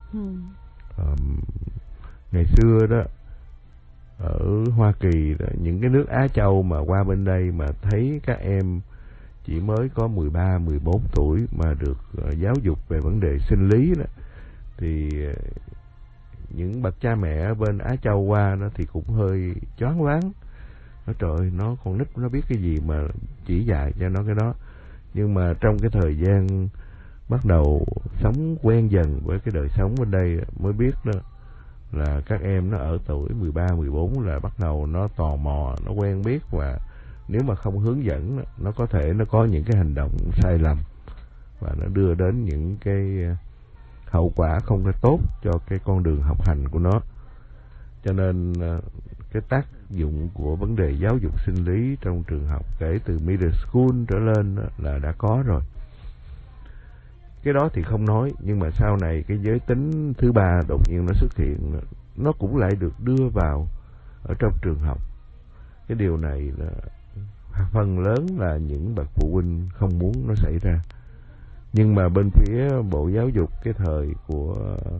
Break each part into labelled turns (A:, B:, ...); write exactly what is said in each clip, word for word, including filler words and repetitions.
A: Ừ.
B: Um, ngày xưa đó ở Hoa Kỳ đó, những cái nước Á Châu mà qua bên đây mà thấy các em chỉ mới có mười ba, mười bốn tuổi mà được uh, giáo dục về vấn đề sinh lý đó, thì uh, những bậc cha mẹ ở bên Á Châu qua nó thì cũng hơi choáng váng. Nói trời ơi, nó con nít nó biết cái gì mà chỉ dạy cho nó cái đó. Nhưng mà trong cái thời gian bắt đầu sống quen dần với cái đời sống bên đây mới biết đó là các em nó ở tuổi mười ba, mười bốn là bắt đầu nó tò mò, nó quen biết, và nếu mà không hướng dẫn nó có thể nó có những cái hành động sai lầm và nó đưa đến những cái hậu quả không có tốt cho cái con đường học hành của nó. Cho nên cái tác dụng của vấn đề giáo dục sinh lý trong trường học kể từ middle school trở lên là đã có rồi. Cái đó thì không nói, nhưng mà sau này cái giới tính thứ ba đột nhiên nó xuất hiện, nó cũng lại được đưa vào ở trong trường học. Cái điều này là phần lớn là những bậc phụ huynh không muốn nó xảy ra. Nhưng mà bên phía Bộ Giáo dục cái thời của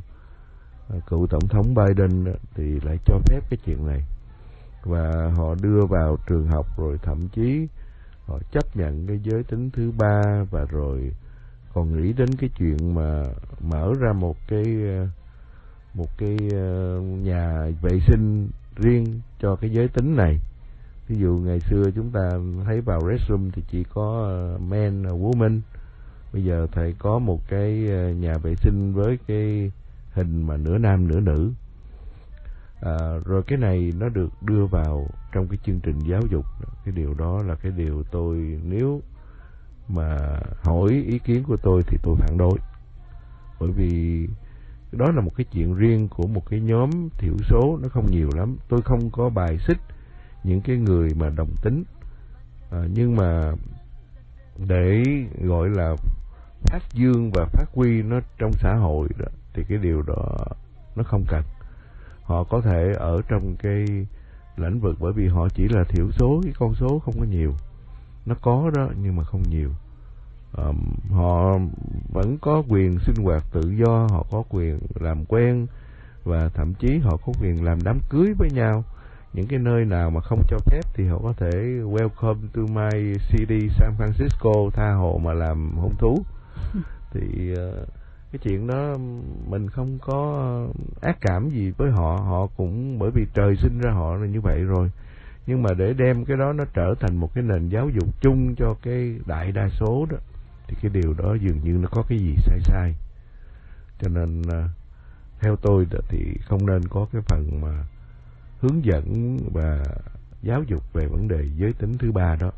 B: cựu Tổng thống Biden thì lại cho phép cái chuyện này. Và họ đưa vào trường học, rồi thậm chí họ chấp nhận cái giới tính thứ ba, và rồi còn nghĩ đến cái chuyện mà mở ra một cái một cái nhà vệ sinh riêng cho cái giới tính này. Ví dụ ngày xưa chúng ta thấy vào restroom thì chỉ có men, woman. Bây giờ thầy có một cái nhà vệ sinh với cái hình mà nửa nam nửa nữ. À, rồi cái này nó được đưa vào trong cái chương trình giáo dục. Cái điều đó là cái điều tôi, nếu mà hỏi ý kiến của tôi thì tôi phản đối. Bởi vì đó là một cái chuyện riêng của một cái nhóm thiểu số, nó không nhiều lắm. Tôi không có bài xích những cái người mà đồng tính, à, nhưng mà để gọi là phát dương và phát huy nó trong xã hội đó, thì cái điều đó nó không cần. Họ có thể ở trong cái lĩnh vực, bởi vì họ chỉ là thiểu số, cái con số không có nhiều. Nó có đó nhưng mà không nhiều. Um, họ vẫn có quyền sinh hoạt tự do, họ có quyền làm quen, và thậm chí họ có quyền làm đám cưới với nhau. Những cái nơi nào mà không cho phép thì họ có thể welcome to my city San Francisco, tha hồ mà làm hôn thú. Thì uh, cái chuyện đó mình không có ác cảm gì với họ. Họ cũng bởi vì trời sinh ra họ là như vậy rồi. Nhưng mà để đem cái đó nó trở thành một cái nền giáo dục chung cho cái đại đa số đó, thì cái điều đó dường như nó có cái gì sai sai. Cho nên uh, theo tôi thì không nên có cái phần mà hướng dẫn và giáo dục về vấn đề giới tính thứ ba đó.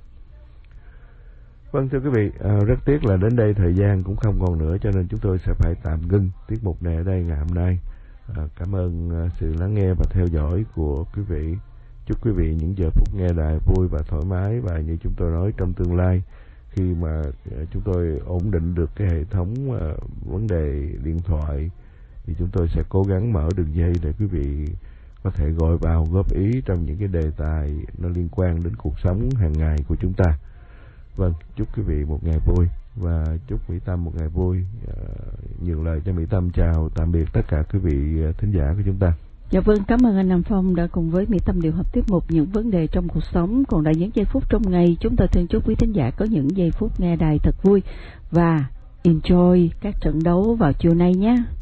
B: Vâng, thưa quý vị, à, rất tiếc là đến đây thời gian cũng không còn nữa, cho nên chúng tôi sẽ phải tạm ngưng tiết mục này ở đây ngày hôm nay. À, cảm ơn à, sự lắng nghe và theo dõi của quý vị. Chúc quý vị những giờ phút nghe đài vui và thoải mái, và như chúng tôi nói, trong tương lai khi mà à, chúng tôi ổn định được cái hệ thống à, vấn đề điện thoại, thì chúng tôi sẽ cố gắng mở đường dây để quý vị có thể gọi vào góp ý trong những cái đề tài nó liên quan đến cuộc sống hàng ngày của chúng ta. Vâng, chúc quý vị một ngày vui, và chúc Mỹ Tâm một ngày vui. À, nhường lời cho Mỹ Tâm chào tạm biệt tất cả quý vị thính giả của chúng ta.
A: Dạ vâng, cảm ơn anh Nam Phong đã cùng với Mỹ Tâm điều hợp tiết mục những vấn đề trong cuộc sống. Còn đã những giây phút trong ngày, chúng tôi xin chúc quý thính giả có những giây phút nghe đài thật vui và enjoy các trận đấu vào chiều nay nhé.